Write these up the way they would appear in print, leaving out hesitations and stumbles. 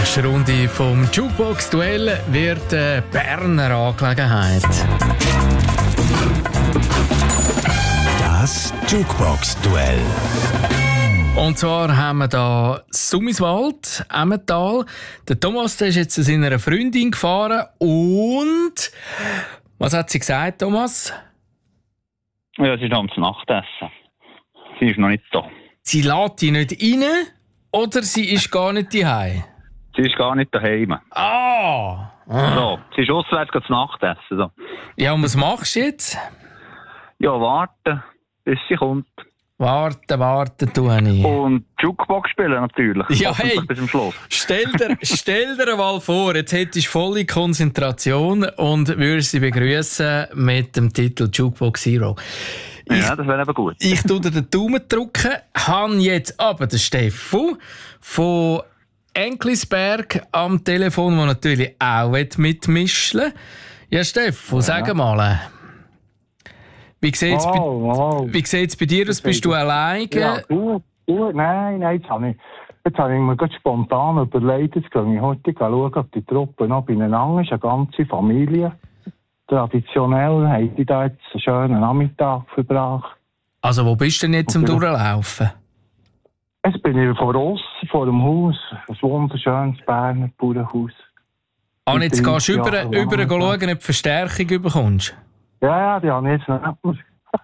nächsten Runde vom Jukebox-Duell wird eine Berner Angelegenheit. Das Jukebox-Duell. Und zwar haben wir da Summiswald, Emmental. Der Thomas, der ist jetzt zu seiner Freundin gefahren und... Was hat sie gesagt, Thomas? Ja, sie ist am Nachtessen. Sie ist noch nicht da. Sie lädt die nicht rein oder sie ist gar nicht daheim? Sie ist gar nicht daheim. Ah! So, sie ist auswärts zu Nachtessen. So. Ja, und was machst du jetzt? Ja, warten, bis sie kommt. Warten tue ich. Und Jukebox spielen natürlich. Ja, hey, bis zum Schluss. stell dir mal vor, jetzt hättest du volle Konzentration und würdest sie begrüßen mit dem Titel Jukebox Hero. Ja, das wäre eben gut. Ich tue dir den Daumen drücken, habe jetzt aber den Steffu von Enklisberg am Telefon, der natürlich auch mitmischen will. Ja, Steffu, sag mal. Wie sieht's bei dir aus? Bist du alleine? Ja, gut. Nein, jetzt habe ich mir gerade spontan überlegt, jetzt gehe ich heute schauen, ob die Truppe noch beieinander ist, eine ganze Familie. Traditionell haben die da jetzt einen schönen Nachmittag verbracht. Also wo bist du denn jetzt am Durchlaufen? Jetzt bin ich vor dem Haus, ein wunderschönes Berner Bauernhaus. Und jetzt gehst du über schauen, ob du Verstärkung bekommst? Ja, die habe ich jetzt nicht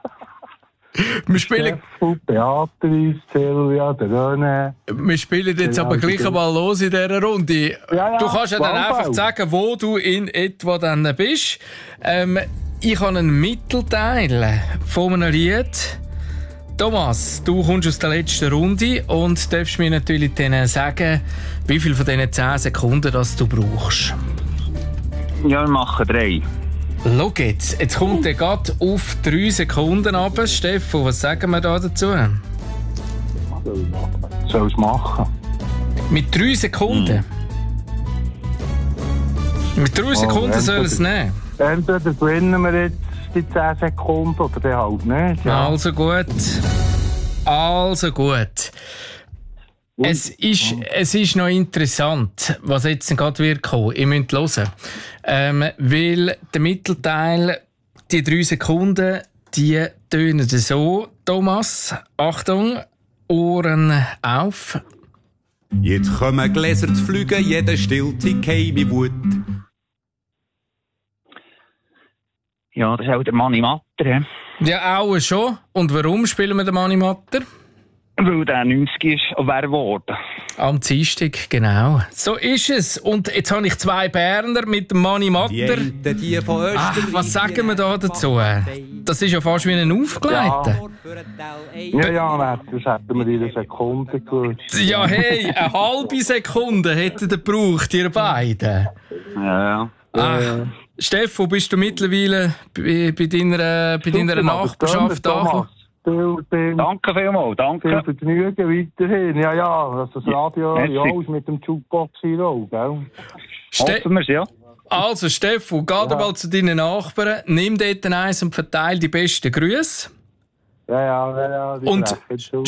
mehr. Wir spielen... Beatrice, Silvia, der René. Wir spielen jetzt aber gleich einmal los in dieser Runde. Ja, du kannst ja dann einfach sagen, wo du in etwa dann bist. Ich habe einen Mittelteil von einem Lied. Thomas, du kommst aus der letzten Runde und darfst mir natürlich dann sagen, wie viel von diesen 10 Sekunden das du brauchst. Ja, wir machen 3. Schau jetzt kommt er gerade auf 3 Sekunden runter. Stefan, was sagen wir da dazu? Soll es machen? Mit 3 Sekunden? Mit 3 Sekunden soll es nehmen? Entweder gewinnen wir jetzt die 10 Sekunden oder dann halt nicht. Ja. Also gut. Es ist noch interessant, was jetzt gerade wird kommen. Ihr müsst hören. Weil der Mittelteil, die 3 Sekunden, die tönen so. Thomas, Achtung, Ohren auf. Jetzt kommen Gläser zu fliegen, jeder stillt die geheime Wut. Ja, das ist auch der Manni Matter. Ja, auch schon. Und warum spielen wir den Manni Matter? Weil der 90 ist und wäre geworden. Am Dienstag, genau. So ist es. Und jetzt habe ich 2 Berner mit dem Manni Matter. Die von Österreich. Ach, was sagen wir da dazu? Das ist ja fast wie ein Aufgeleiter. Ja, das hätten wir in einer Sekunde gewusst. Ja, hey, eine halbe Sekunde hättet ihr gebraucht, ihr beiden. Ja. Ach, Stefan, bist du mittlerweile bei deiner Nachbarschaft angekommen? Danke vielmals, danke. Viel Vergnügen weiterhin. Ja, das Radio aus mit dem Jukebox Hero, gell? Hoffen wir's, ja. Also, Stefan, geh mal zu deinen Nachbarn, nimm dort eins und verteile die besten Grüße. Ja, die und